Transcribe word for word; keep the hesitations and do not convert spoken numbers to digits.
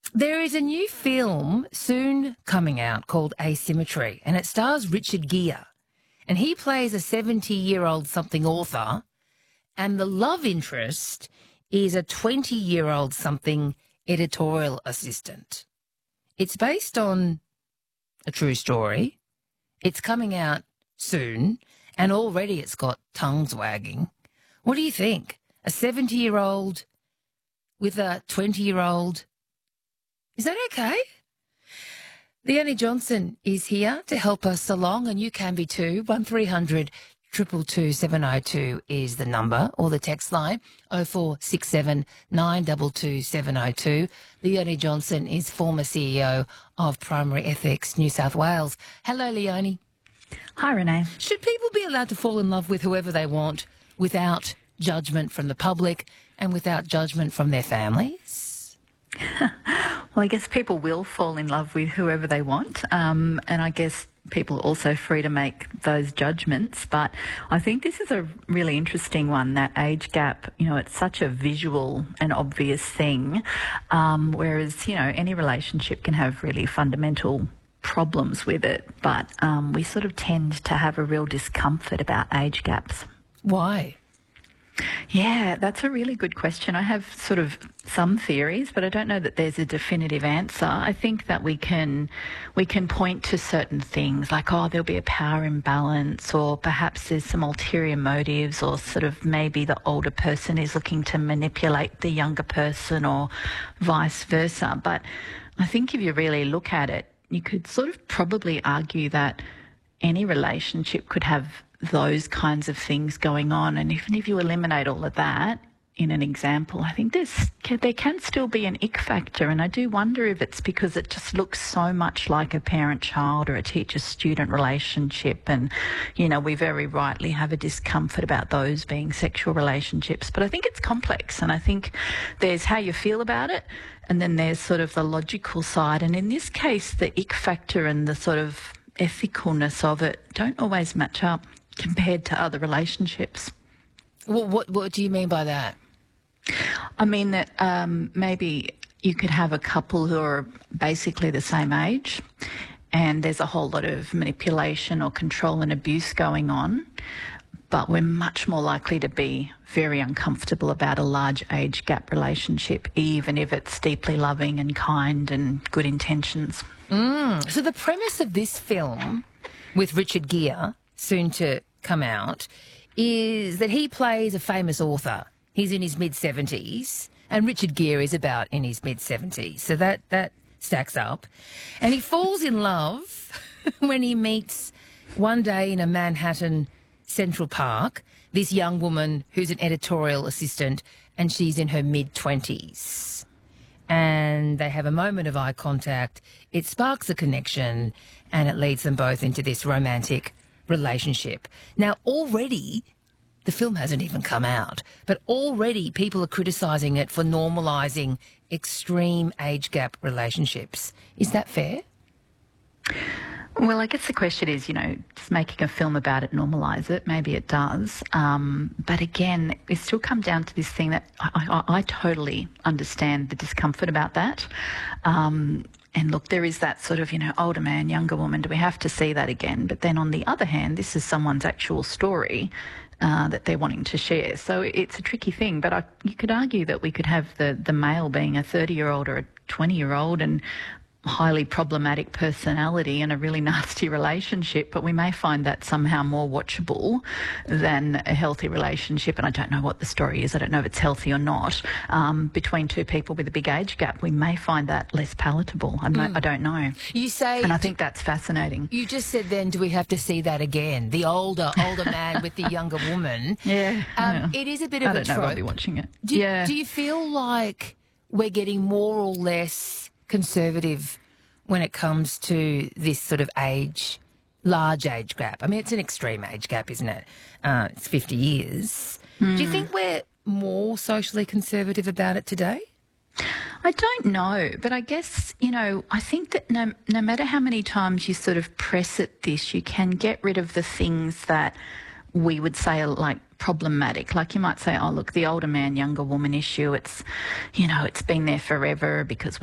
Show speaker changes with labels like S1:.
S1: There is a new film soon coming out called Asymmetry, and it stars Richard Gere. And he plays a seventy-year-old something author, and the love interest is a twenty-year-old something editorial assistant. It's based on a true story. It's coming out soon, and already it's got tongues wagging. What do you think? A seventy-year-old with a twenty-year-old? Is that okay? Leonie Johnson is here to help us along, and you can be too. one three hundred two two two seven oh two is the number, or the text line, oh four six seven nine two two seven oh two. Leonie Johnson is former C E O of Primary Ethics New South Wales. Hello, Leonie.
S2: Hi, Renee.
S1: Should people be allowed to fall in love with whoever they want without judgment from the public and without judgment from their families?
S2: Well, I guess people will fall in love with whoever they want, um, and I guess people are also free to make those judgments. But I think this is a really interesting one, that age gap. You know, it's such a visual and obvious thing, um, whereas, you know, any relationship can have really fundamental problems with it, but um, we sort of tend to have a real discomfort about age gaps.
S1: Why?
S2: Yeah, that's a really good question. I have sort of some theories, but I don't know that there's a definitive answer. I think that we can we can point to certain things like, oh, there'll be a power imbalance, or perhaps there's some ulterior motives, or sort of maybe the older person is looking to manipulate the younger person, or vice versa. But I think if you really look at it, you could sort of probably argue that any relationship could have those kinds of things going on. And even if you eliminate all of that in an example, I think there's, there can still be an ick factor. And I do wonder if it's because it just looks so much like a parent-child or a teacher-student relationship. And, you know, we very rightly have a discomfort about those being sexual relationships. But I think it's complex. And I think there's how you feel about it, and then there's sort of the logical side. And in this case, the ick factor and the sort of ethicalness of it don't always match up compared to other relationships.
S1: What, what, what do you mean by that?
S2: I mean that um, maybe you could have a couple who are basically the same age, and there's a whole lot of manipulation or control and abuse going on, but we're much more likely to be very uncomfortable about a large age gap relationship, even if it's deeply loving and kind and good intentions.
S1: Mm. So the premise of this film with Richard Gere, soon to come out, is that he plays a famous author. He's in his mid-seventies, and Richard Gere is about in his mid-seventies. So that, that stacks up. And he falls in love when he meets one day in a Manhattan Central Park this young woman who's an editorial assistant, and she's in her mid-twenties. And they have a moment of eye contact. It sparks a connection, and it leads them both into this romantic relationship. Now, already, the film hasn't even come out, but already people are criticising it for normalising extreme age gap relationships. Is that fair?
S2: Well, I guess the question is, you know, just making a film about it normalise it? Maybe it does. Um, but again, it still comes down to this thing that I, I, I totally understand the discomfort about that. Um, and look, there is that sort of, you know, older man, younger woman. Do we have to see that again? But then on the other hand, this is someone's actual story uh, that they're wanting to share. So it's a tricky thing. But I, you could argue that we could have the, the male being a thirty-year-old or a twenty-year-old and highly problematic personality and a really nasty relationship, but we may find that somehow more watchable than a healthy relationship. And I don't know what the story is. I don't know if it's healthy or not. Um, between two people with a big age gap, we may find that less palatable. I'm mm. not, I don't know.
S1: You say,
S2: and I think that's fascinating.
S1: You just said then, do we have to see that again? The older older man with the younger woman.
S2: Yeah,
S1: um,
S2: yeah.
S1: It is a bit of
S2: I
S1: a
S2: don't
S1: trope.
S2: know. I'll be watching it.
S1: Do,
S2: yeah.
S1: Do you feel like we're getting more or less conservative when it comes to this sort of age, large age gap? I mean, it's an extreme age gap, isn't it? Uh, it's fifty years. Mm. Do you think we're more socially conservative about it today?
S2: I don't know, but I guess, you know, I think that no, no matter how many times you sort of press at this, you can get rid of the things that we would say are like problematic. Like you might say, oh, look, the older man, younger woman issue, it's, you know, it's been there forever because